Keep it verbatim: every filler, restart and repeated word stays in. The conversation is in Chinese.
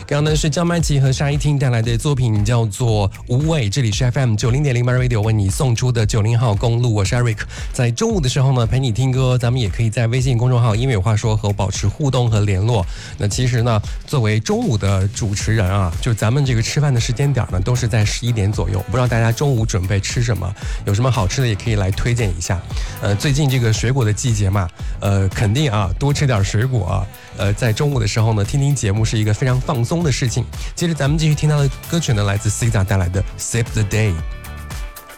刚刚呢是张曼琪和沙一汀带来的作品叫做《无畏》，这里是 F M 九零点零八 Radio 为你送出的九零号公路，我是 Eric。在中午的时候呢，陪你听歌，咱们也可以在微信公众号音乐话说和我保持互动和联络。那其实呢，作为中午的主持人啊，就咱们这个吃饭的时间点呢，都是在十一点左右。不知道大家中午准备吃什么，有什么好吃的也可以来推荐一下。呃，最近这个水果的季节嘛，呃，肯定啊，多吃点水果啊。呃，在中午的时候呢，听听节目是一个非常放松的事情。接着咱们继续听到的歌曲呢，来自 S Z A 带来的《Save the Day》。